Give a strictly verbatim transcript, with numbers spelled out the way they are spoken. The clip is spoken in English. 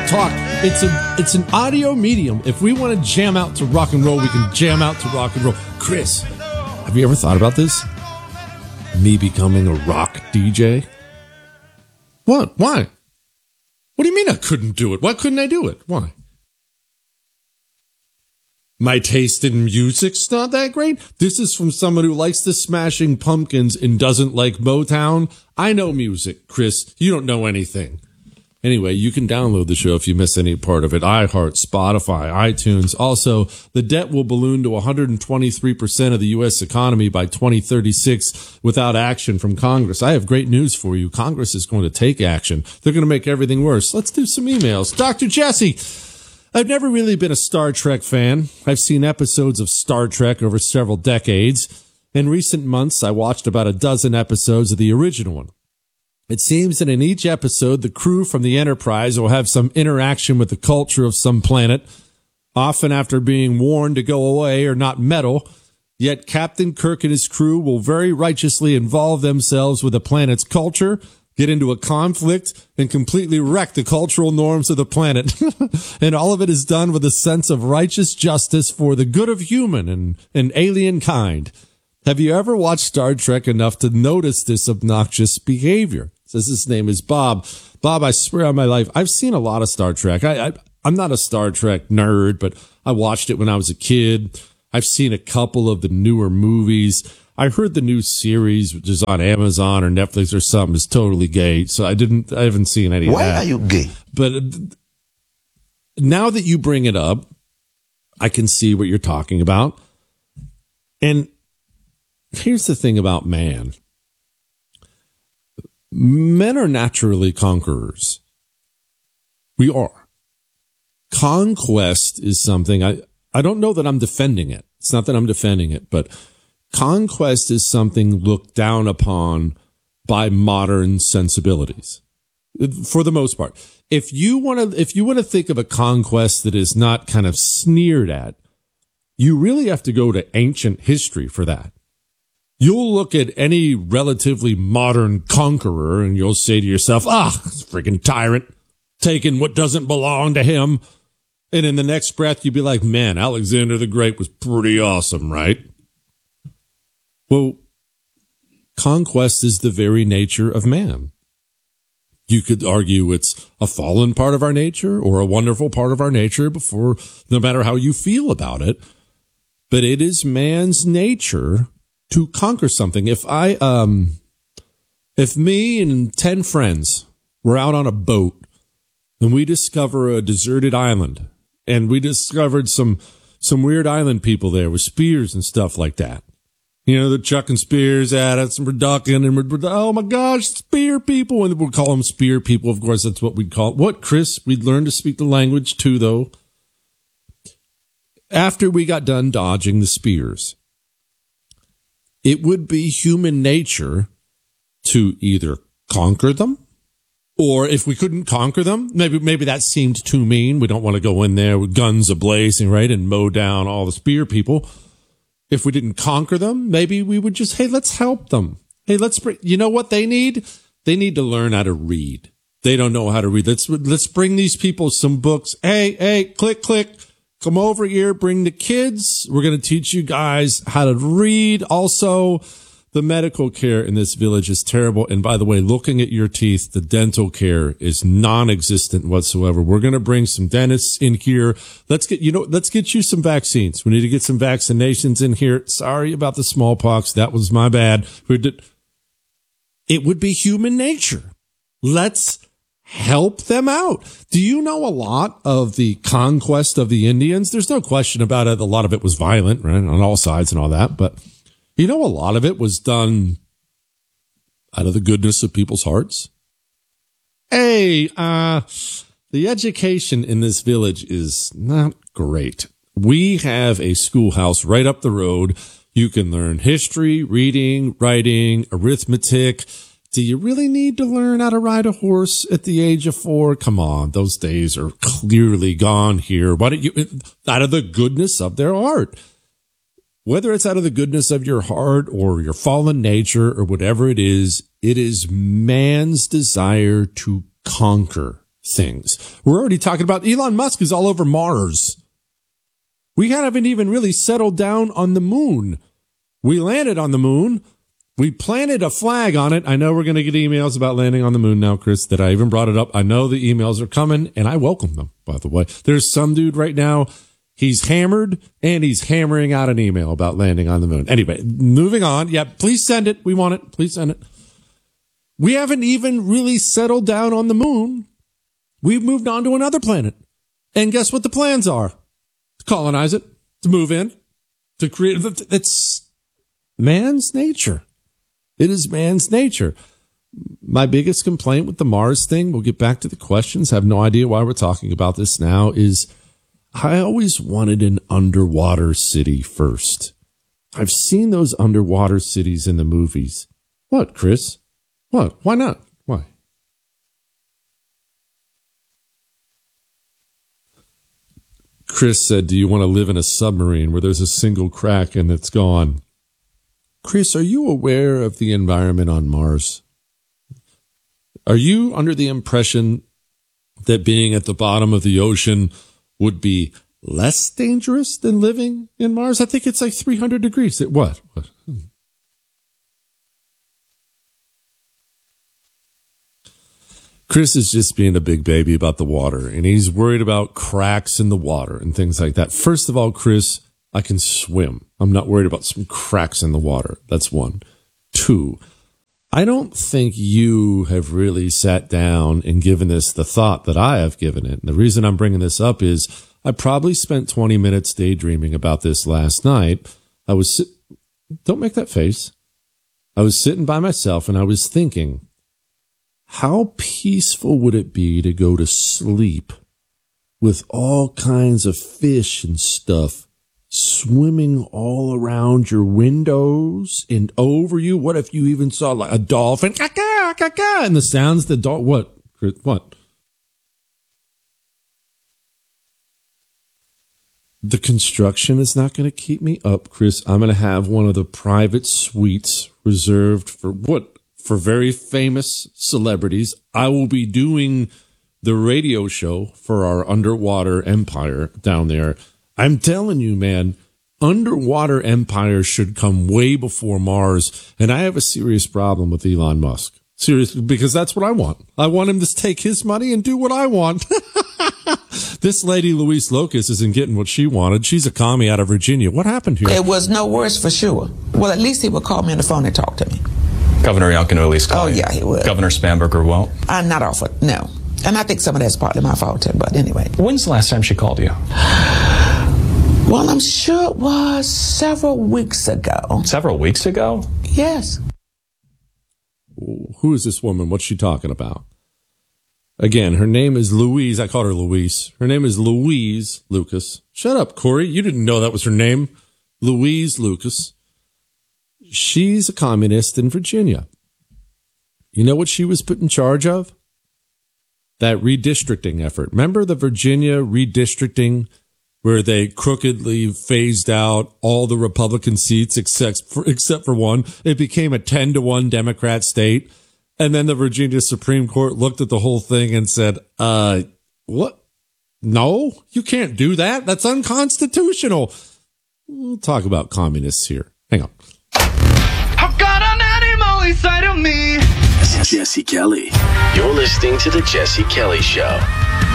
talk. It's a it's an audio medium. If we want to jam out to rock and roll, we can jam out to rock and roll. Chris, have you ever thought about this? Me becoming a rock D J? What? Why? What do you mean I couldn't do it? Why couldn't I do it? Why? My taste in music's not that great. This is from someone who likes the Smashing Pumpkins and doesn't like Motown. I know music, Chris. You don't know anything. Anyway, you can download the show if you miss any part of it. iHeart, Spotify, iTunes. Also, the debt will balloon to one hundred twenty-three percent of the U S economy by twenty thirty-six without action from Congress. I have great news for you. Congress is going to take action. They're going to make everything worse. Let's do some emails. Doctor Jesse, I've never really been a Star Trek fan. I've seen episodes of Star Trek over several decades. In recent months, I watched about a dozen episodes of the original one. It seems that in each episode, the crew from the Enterprise will have some interaction with the culture of some planet, often after being warned to go away or not meddle. Yet Captain Kirk and his crew will very righteously involve themselves with the planet's culture, get into a conflict, and completely wreck the cultural norms of the planet. And all of it is done with a sense of righteous justice for the good of human and, and alien kind. Have you ever watched Star Trek enough to notice this obnoxious behavior? Says his name is Bob. Bob, I swear on my life, I've seen a lot of Star Trek. I, I, I'm not a Star Trek nerd, but I watched it when I was a kid. I've seen a couple of the newer movies. I heard the new series, which is on Amazon or Netflix or something, is totally gay. So I didn't, I haven't seen any Why of that. Why are you gay? But now that you bring it up, I can see what you're talking about. And here's the thing about man. Men are naturally conquerors. We are. Conquest is something, I, I don't know that I'm defending it. It's not that I'm defending it, but conquest is something looked down upon by modern sensibilities. For the most part. If you want to, if you want to think of a conquest that is not kind of sneered at, you really have to go to ancient history for that. You'll look at any relatively modern conqueror and you'll say to yourself, ah, freaking tyrant, taking what doesn't belong to him. And in the next breath, you'd be like, man, Alexander the Great was pretty awesome, right? Well, conquest is the very nature of man. You could argue it's a fallen part of our nature or a wonderful part of our nature before, no matter how you feel about it. But it is man's nature to conquer something. If I, um, if me and ten friends were out on a boat and we discover a deserted island and we discovered some, some weird island people there with spears and stuff like that. You know, they're chucking spears at us and we're ducking and we're, oh my gosh, spear people. And we'll call them spear people. Of course, that's what we'd call it. What, Chris? We'd learn to speak the language too, though. After we got done dodging the spears, it would be human nature to either conquer them, or if we couldn't conquer them, maybe maybe that seemed too mean. We don't want to go in there with guns ablazing, right, and mow down all the spear people. If we didn't conquer them, maybe we would just, hey, let's help them. Hey, let's bring, you know what they need? They need to learn how to read. They don't know how to read. Let's let's bring these people some books. Hey, hey, click, click. Come over here, bring the kids. We're going to teach you guys how to read. Also, the medical care in this village is terrible. And by the way, looking at your teeth, the dental care is non-existent whatsoever. We're going to bring some dentists in here. Let's get, you know, let's get you some vaccines. We need to get some vaccinations in here. Sorry about the smallpox. That was my bad. It would be human nature. Let's help them out. Do you know a lot of the conquest of the Indians? There's no question about it. A lot of it was violent, right, on all sides and all that. But you know, a lot of it was done out of the goodness of people's hearts. Hey, uh, the education in this village is not great. We have a schoolhouse right up the road. You can learn history, reading, writing, arithmetic. Do you really need to learn how to ride a horse at the age of four? Come on, those days are clearly gone here. Why don't you, out of the goodness of their heart, whether it's out of the goodness of your heart or your fallen nature or whatever it is, it is man's desire to conquer things. We're already talking about Elon Musk is all over Mars. We haven't even really settled down on the moon. We landed on the moon. We planted a flag on it. I know we're going to get emails about landing on the moon now, Chris, that I even brought it up. I know the emails are coming, and I welcome them, by the way. There's some dude right now, he's hammered, and he's hammering out an email about landing on the moon. Anyway, moving on. Yeah, please send it. We want it. Please send it. We haven't even really settled down on the moon. We've moved on to another planet. And guess what the plans are? To colonize it, to move in, to create. It's man's nature. It is man's nature. My biggest complaint with the Mars thing, we'll get back to the questions, have no idea why we're talking about this now, is I always wanted an underwater city first. I've seen those underwater cities in the movies. What, Chris? What? Why not? Why? Chris said, do you want to live in a submarine where there's a single crack and it's gone? Chris, are you aware of the environment on Mars? Are you under the impression that being at the bottom of the ocean would be less dangerous than living in Mars? I think it's like three hundred degrees. It, what? What? Chris is just being a big baby about the water, and he's worried about cracks in the water and things like that. First of all, Chris, I can swim. I'm not worried about some cracks in the water. That's one. Two, I don't think you have really sat down and given this the thought that I have given it. And the reason I'm bringing this up is I probably spent twenty minutes daydreaming about this last night. I was, sit- don't make that face. I was sitting by myself and I was thinking, how peaceful would it be to go to sleep with all kinds of fish and stuff swimming all around your windows and over you? What if you even saw like a dolphin, caca, caca, and the sounds the dog, what, what? The construction is not going to keep me up, Chris. I'm going to have one of the private suites reserved for what? For very famous celebrities. I will be doing the radio show for our underwater empire down there. I'm telling you, man, underwater empires should come way before Mars. And I have a serious problem with Elon Musk. Seriously, because that's what I want. I want him to take his money and do what I want. This lady, Louise Locust, isn't getting what she wanted. She's a commie out of Virginia. What happened here? It was no worse for sure. Well, at least he would call me on the phone and talk to me. Governor Youngkin at least call Oh, you. yeah, he would. Governor Spanberger won't? I'm not off it, no. And I think some of that's partly my fault, too, but anyway. When's the last time she called you? Well, I'm sure it was several weeks ago. Several weeks ago? Yes. Who is this woman? What's she talking about? Again, her name is Louise. I called her Louise. Her name is Louise Lucas. Shut up, Corey. You didn't know that was her name. Louise Lucas. She's a communist in Virginia. You know what she was put in charge of? That redistricting effort. Remember the Virginia redistricting where they crookedly phased out all the Republican seats except for, except for one? It became a ten to one Democrat state. And then the Virginia Supreme Court looked at the whole thing and said, uh, what? No, you can't do that. That's unconstitutional. We'll talk about communists here. Hang on. I've got an animal inside of me. Jesse Kelly. You're listening to The Jesse Kelly Show.